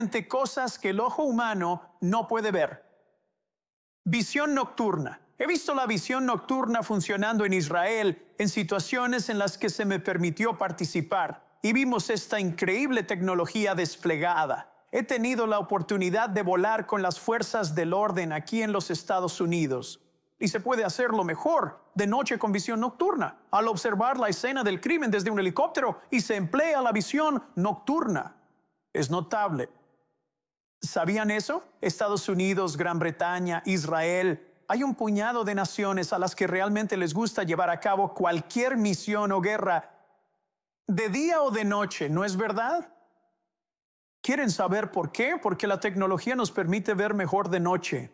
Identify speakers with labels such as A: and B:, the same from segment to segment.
A: cosas que el ojo humano no puede ver. Visión nocturna. He visto la visión nocturna funcionando en Israel en situaciones en las que se me permitió participar y vimos esta increíble tecnología desplegada. He tenido la oportunidad de volar con las fuerzas del orden aquí en los Estados Unidos y se puede hacerlo mejor de noche con visión nocturna al observar la escena del crimen desde un helicóptero y se emplea la visión nocturna. Es notable. ¿Sabían eso? Estados Unidos, Gran Bretaña, Israel. Hay un puñado de naciones a las que realmente les gusta llevar a cabo cualquier misión o guerra de día o de noche, ¿no es verdad? ¿Quieren saber por qué? Porque la tecnología nos permite ver mejor de noche.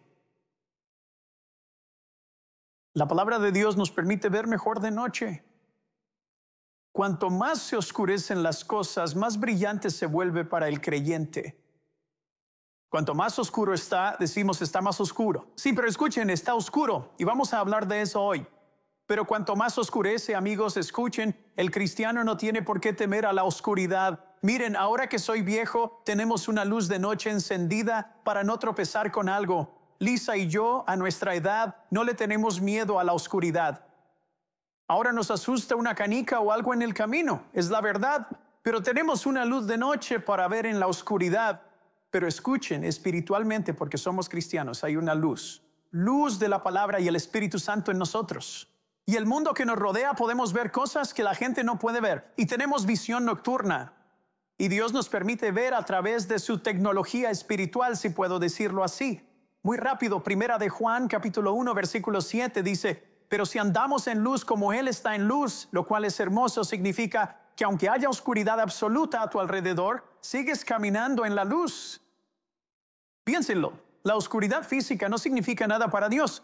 A: La palabra de Dios nos permite ver mejor de noche. Cuanto más se oscurecen las cosas, más brillante se vuelve para el creyente. Cuanto más oscuro está, decimos está más oscuro. Sí, pero escuchen, está oscuro y vamos a hablar de eso hoy. Pero cuanto más oscurece, amigos, escuchen, el cristiano no tiene por qué temer a la oscuridad. Miren, ahora que soy viejo, tenemos una luz de noche encendida para no tropezar con algo. Lisa y yo, a nuestra edad, no le tenemos miedo a la oscuridad. Ahora nos asusta una canica o algo en el camino, es la verdad, pero tenemos una luz de noche para ver en la oscuridad. Pero escuchen, espiritualmente, porque somos cristianos, hay una luz. Luz de la palabra y el Espíritu Santo en nosotros. Y el mundo que nos rodea podemos ver cosas que la gente no puede ver. Y tenemos visión nocturna. Y Dios nos permite ver a través de su tecnología espiritual, si puedo decirlo así. Muy rápido, primera de Juan, capítulo 1, versículo 7, dice: pero si andamos en luz como Él está en luz, lo cual es hermoso, significa que aunque haya oscuridad absoluta a tu alrededor, sigues caminando en la luz. Piénsenlo, la oscuridad física no significa nada para Dios.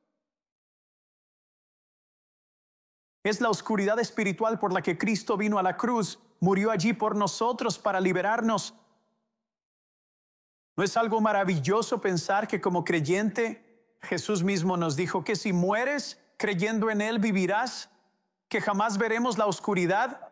A: Es la oscuridad espiritual por la que Cristo vino a la cruz, murió allí por nosotros para liberarnos. ¿No es algo maravilloso pensar que como creyente, Jesús mismo nos dijo que si mueres creyendo en Él vivirás, que jamás veremos la oscuridad?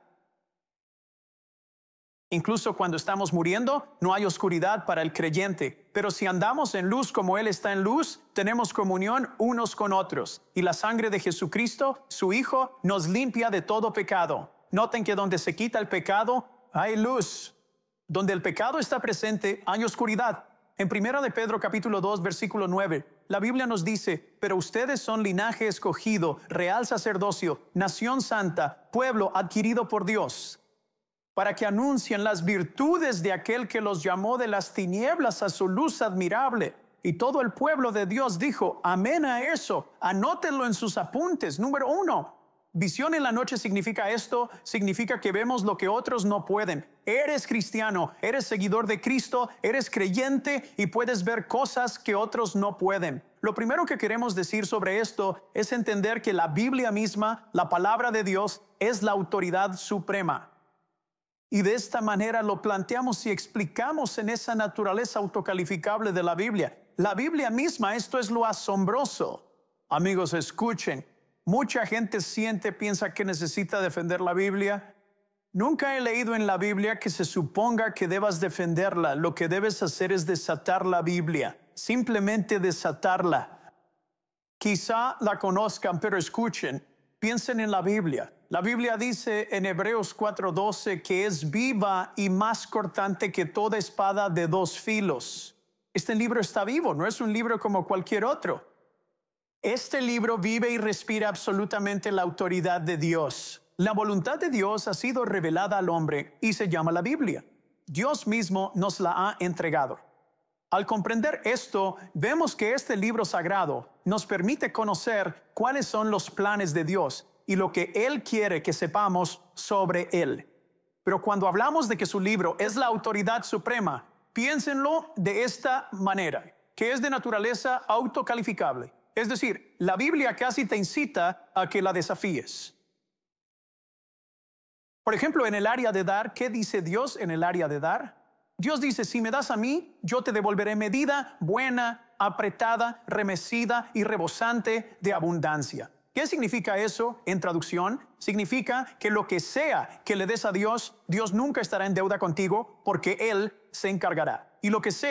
A: Incluso cuando estamos muriendo, no hay oscuridad para el creyente. Pero si andamos en luz como Él está en luz, tenemos comunión unos con otros. Y la sangre de Jesucristo, su Hijo, nos limpia de todo pecado. Noten que donde se quita el pecado, hay luz. Donde el pecado está presente, hay oscuridad. En 1 de Pedro capítulo 2, versículo 9, la Biblia nos dice: pero ustedes son linaje escogido, real sacerdocio, nación santa, pueblo adquirido por Dios, para que anuncien las virtudes de aquel que los llamó de las tinieblas a su luz admirable. Y todo el pueblo de Dios dijo amén a eso. Anótenlo en sus apuntes. Número 1, visión en la noche significa esto, significa que vemos lo que otros no pueden. Eres cristiano, eres seguidor de Cristo, eres creyente y puedes ver cosas que otros no pueden. Lo primero que queremos decir sobre esto es entender que la Biblia misma, la palabra de Dios, es la autoridad suprema. Y de esta manera lo planteamos y explicamos en esa naturaleza autocalificable de la Biblia. La Biblia misma, esto es lo asombroso. Amigos, escuchen. Mucha gente piensa que necesita defender la Biblia. Nunca he leído en la Biblia que se suponga que debas defenderla. Lo que debes hacer es desatar la Biblia. Simplemente desatarla. Quizá la conozcan, pero escuchen. Piensen en la Biblia. La Biblia dice en Hebreos 4:12 que es viva y más cortante que toda espada de dos filos. Este libro está vivo, no es un libro como cualquier otro. Este libro vive y respira absolutamente la autoridad de Dios. La voluntad de Dios ha sido revelada al hombre y se llama la Biblia. Dios mismo nos la ha entregado. Al comprender esto, vemos que este libro sagrado nos permite conocer cuáles son los planes de Dios y lo que Él quiere que sepamos sobre Él. Pero cuando hablamos de que su libro es la autoridad suprema, piénsenlo de esta manera, que es de naturaleza autocalificable. Es decir, la Biblia casi te incita a que la desafíes. Por ejemplo, en el área de dar, ¿qué dice Dios en el área de dar? Dios dice: si me das a mí, yo te devolveré medida buena, apretada, remecida y rebosante de abundancia. ¿Qué significa eso en traducción? Significa que lo que sea que le des a Dios, Dios nunca estará en deuda contigo porque Él se encargará. Y lo que sé